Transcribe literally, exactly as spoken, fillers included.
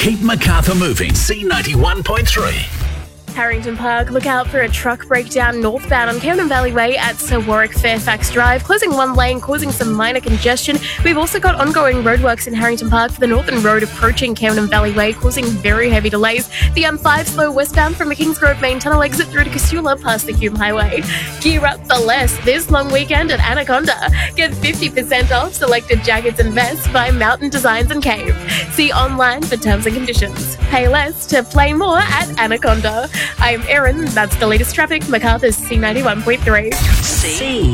Keep Macarthur moving. C ninety-one point three. Harrington Park, look out for a truck breakdown northbound on Camden Valley Way at Sir Warwick Fairfax Drive, closing one lane, causing some minor congestion. We've also got ongoing roadworks in Harrington Park for the Northern Road approaching Camden Valley Way, causing very heavy delays. The M five slow westbound from the Kingsgrove Main Tunnel exit through to Casula past the Hume Highway. Gear up for less this long weekend at Anaconda. Get fifty percent off selected jackets and vests by Mountain Designs and Cave. See online for terms and conditions. Pay less to play more at Anaconda. I'm Erin, that's the latest traffic, Macarthur's C ninety-one point three. C